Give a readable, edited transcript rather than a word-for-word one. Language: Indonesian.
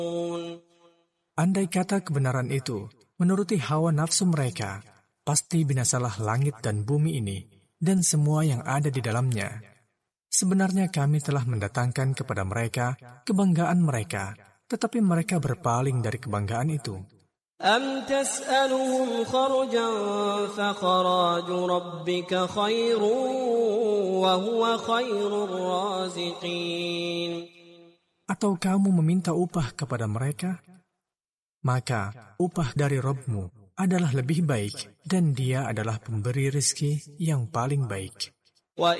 Andai kata kebenaran itu menuruti hawa nafsu mereka, pasti binasalah langit dan bumi ini dan semua yang ada di dalamnya. Sebenarnya kami telah mendatangkan kepada mereka kebanggaan mereka, tetapi mereka berpaling dari kebanggaan itu. أَمْ تَسْأَلُهُمْ خَرْجًا فَخَرَاجُ رَبِّكَ خَيْرٌ وَهُوَ خَيْرُ الرَّازِقِينَ. Atau kamu meminta upah kepada mereka? Maka upah dari Rabb-Mu adalah lebih baik, dan Dia adalah pemberi rezeki yang paling baik.